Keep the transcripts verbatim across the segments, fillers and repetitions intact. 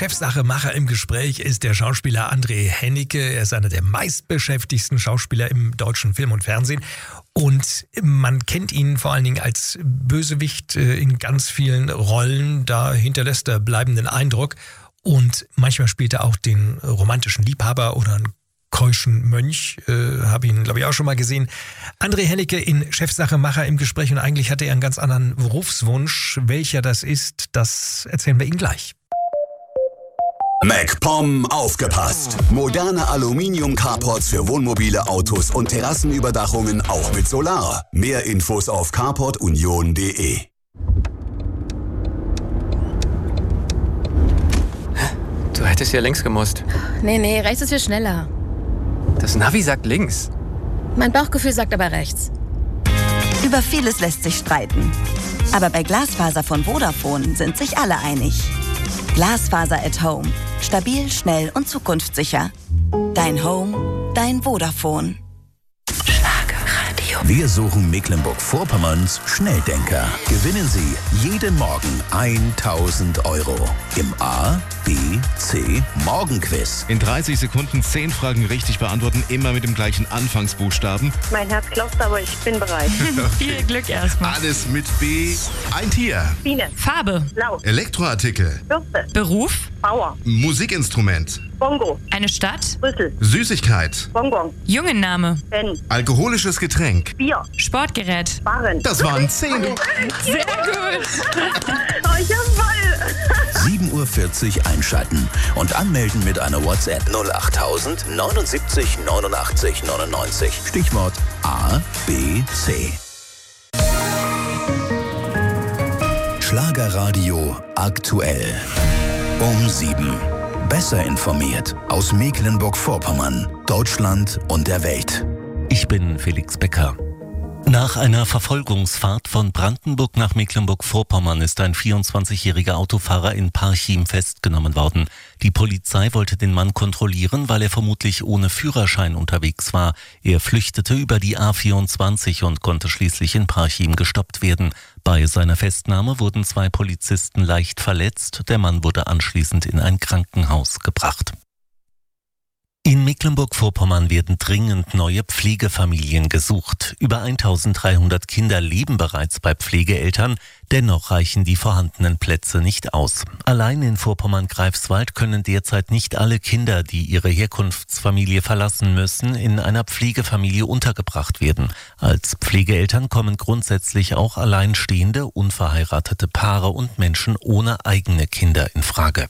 Chefsachemacher im Gespräch ist der Schauspieler André Hennecke. Er ist einer der meistbeschäftigsten Schauspieler im deutschen Film und Fernsehen. Und man kennt ihn vor allen Dingen als Bösewicht in ganz vielen Rollen. Da hinterlässt er bleibenden Eindruck. Und manchmal spielt er auch den romantischen Liebhaber oder einen keuschen Mönch. Äh, habe ihn, glaube ich, auch schon mal gesehen. André Hennecke in Chefsachemacher im Gespräch. Und eigentlich hatte er einen ganz anderen Berufswunsch. Welcher das ist, das erzählen wir Ihnen gleich. MacPom aufgepasst! Moderne Aluminium-Carports für Wohnmobile, Autos und Terrassenüberdachungen auch mit Solar. Mehr Infos auf carport union punkt de. Du hättest ja links gemusst. Nee, nee, rechts ist viel schneller. Das Navi sagt links. Mein Bauchgefühl sagt aber rechts. Über vieles lässt sich streiten. Aber bei Glasfaser von Vodafone sind sich alle einig. Glasfaser at Home. Stabil, schnell und zukunftssicher. Dein Home, dein Vodafone. Schlagerradio. Wir suchen Mecklenburg-Vorpommerns Schnelldenker. Gewinnen Sie jeden Morgen tausend Euro im A, B, C Morgenquiz. In dreißig Sekunden zehn Fragen richtig beantworten, immer mit dem gleichen Anfangsbuchstaben. Mein Herz klopft, aber ich bin bereit. Viel Glück erstmal. Alles mit B. Ein Tier. Biene. Farbe. Blau. Elektroartikel. Bürste. Beruf. Bauer. Musikinstrument. Bongo. Eine Stadt. Brüssel. Süßigkeit. Bonbon. Jungenname. Ben. Alkoholisches Getränk. Bier. Sportgerät. Barren. Das waren zehn. Sehr gut. Oh, jawoll. sieben Uhr vierzig einschalten und anmelden mit einer WhatsApp null acht tausend neunundsiebzig neunundachtzig neunundneunzig. Stichwort A, B, C. Schlagerradio aktuell. Um sieben. Besser informiert aus Mecklenburg-Vorpommern, Deutschland und der Welt. Ich bin Felix Becker. Nach einer Verfolgungsfahrt von Brandenburg nach Mecklenburg-Vorpommern ist ein vierundzwanzigjähriger Autofahrer in Parchim festgenommen worden. Die Polizei wollte den Mann kontrollieren, weil er vermutlich ohne Führerschein unterwegs war. Er flüchtete über die A vierundzwanzig und konnte schließlich in Parchim gestoppt werden. Bei seiner Festnahme wurden zwei Polizisten leicht verletzt. Der Mann wurde anschließend in ein Krankenhaus gebracht. In Mecklenburg-Vorpommern werden dringend neue Pflegefamilien gesucht. Über eintausenddreihundert Kinder leben bereits bei Pflegeeltern. Dennoch reichen die vorhandenen Plätze nicht aus. Allein in Vorpommern-Greifswald können derzeit nicht alle Kinder, die ihre Herkunftsfamilie verlassen müssen, in einer Pflegefamilie untergebracht werden. Als Pflegeeltern kommen grundsätzlich auch alleinstehende, unverheiratete Paare und Menschen ohne eigene Kinder in Frage.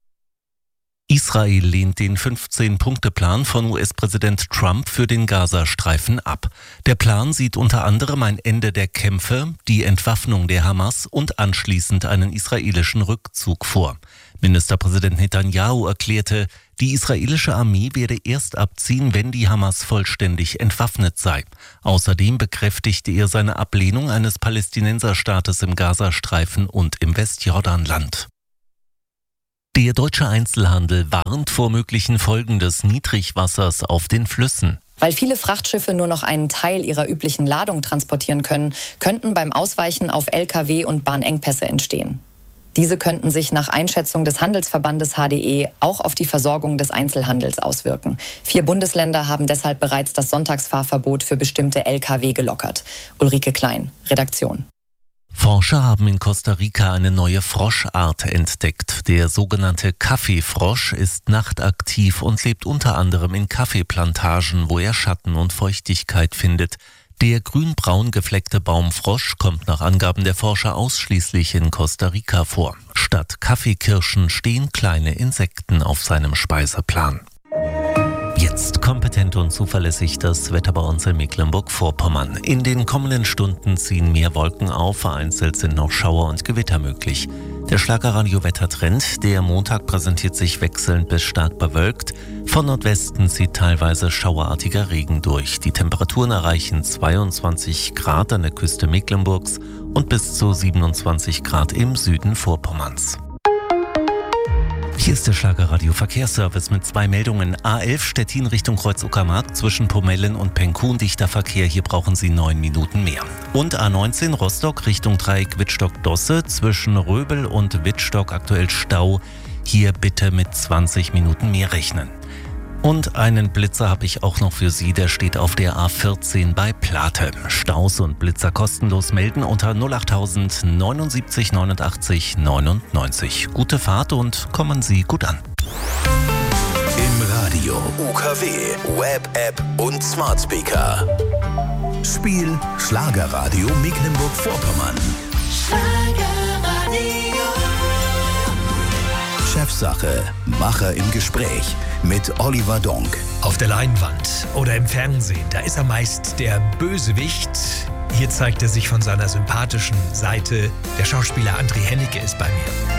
Israel lehnt den fünfzehn-Punkte-Plan von U S-Präsident Trump für den Gazastreifen ab. Der Plan sieht unter anderem ein Ende der Kämpfe, die Entwaffnung der Hamas und anschließend einen israelischen Rückzug vor. Ministerpräsident Netanyahu erklärte, die israelische Armee werde erst abziehen, wenn die Hamas vollständig entwaffnet sei. Außerdem bekräftigte er seine Ablehnung eines Palästinenserstaates im Gazastreifen und im Westjordanland. Der deutsche Einzelhandel warnt vor möglichen Folgen des Niedrigwassers auf den Flüssen. Weil viele Frachtschiffe nur noch einen Teil ihrer üblichen Ladung transportieren können, könnten beim Ausweichen auf L K W und Bahnengpässe entstehen. Diese könnten sich nach Einschätzung des Handelsverbandes H D E auch auf die Versorgung des Einzelhandels auswirken. Vier Bundesländer haben deshalb bereits das Sonntagsfahrverbot für bestimmte L K W gelockert. Ulrike Klein, Redaktion. Forscher haben in Costa Rica eine neue Froschart entdeckt. Der sogenannte Kaffeefrosch ist nachtaktiv und lebt unter anderem in Kaffeeplantagen, wo er Schatten und Feuchtigkeit findet. Der grün-braun gefleckte Baumfrosch kommt nach Angaben der Forscher ausschließlich in Costa Rica vor. Statt Kaffeekirschen stehen kleine Insekten auf seinem Speiseplan. Jetzt kompetent und zuverlässig das Wetter bei uns in Mecklenburg-Vorpommern. In den kommenden Stunden ziehen mehr Wolken auf, vereinzelt sind noch Schauer und Gewitter möglich. Der Schlagerradio-Wettertrend, der Montag präsentiert sich wechselnd bis stark bewölkt. Von Nordwesten zieht teilweise schauerartiger Regen durch. Die Temperaturen erreichen zweiundzwanzig Grad an der Küste Mecklenburgs und bis zu siebenundzwanzig Grad im Süden Vorpommerns. Hier ist der Schlagerradio Verkehrsservice mit zwei Meldungen. A elf Stettin Richtung Kreuz-Uckermark zwischen Pomellen und Penkun dichter Verkehr. Hier brauchen Sie neun Minuten mehr. Und A neunzehn Rostock Richtung Dreieck Wittstock-Dosse zwischen Röbel und Wittstock aktuell Stau. Hier bitte mit zwanzig Minuten mehr rechnen. Und einen Blitzer habe ich auch noch für Sie, der steht auf der A vierzehn bei Plate. Staus und Blitzer kostenlos melden unter null achttausend neunundsiebzig neunundachtzig neunundneunzig. Gute Fahrt und kommen Sie gut an. Im Radio, U K W, Web-App und Smart Speaker. Spiel Schlagerradio Mecklenburg-Vorpommern. Chefsache, Macher im Gespräch mit Oliver Donk. Auf der Leinwand oder im Fernsehen, da ist er meist der Bösewicht. Hier zeigt er sich von seiner sympathischen Seite. Der Schauspieler André Hennecke ist bei mir.